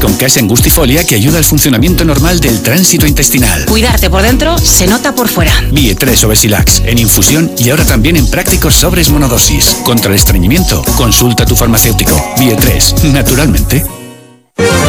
con Cash Angustifolia que ayuda al funcionamiento normal del tránsito intestinal. Cuidarte por dentro se nota por fuera. Bie3 Obesilax, en infusión y ahora también en prácticos sobres monodosis. Contra el estreñimiento, consulta a tu farmacéutico. Bie3, naturalmente.